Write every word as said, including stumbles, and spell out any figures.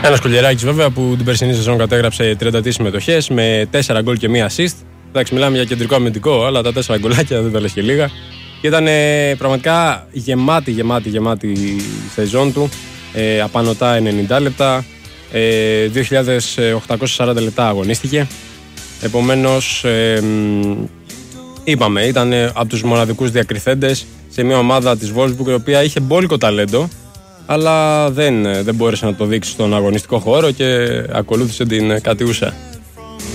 Ένας Κουλιεράκης βέβαια που την περσινή σεζόν κατέγραψε τριάντα τρεις συμμετοχές με τέσσερα γκολ και μία assist. Εντάξει, μιλάμε για κεντρικό αμυντικό, αλλά τα τέσσερα γκολάκια δεν τα λες και λίγα. Και ήταν ε, πραγματικά γεμάτη, γεμάτη, γεμάτη η σεζόν του. Ε, απανωτά ενενήντα λεπτά, ε, δύο χιλιάδες οκτακόσια σαράντα λεπτά αγωνίστηκε. Επομένως, ε, είπαμε, ήταν από τους μοναδικούς διακριθέντες σε μια ομάδα της Wolfsburg η οποία είχε μπόλικο ταλέντο, αλλά δεν, δεν μπόρεσε να το δείξει στον αγωνιστικό χώρο και ακολούθησε την κατιούσα.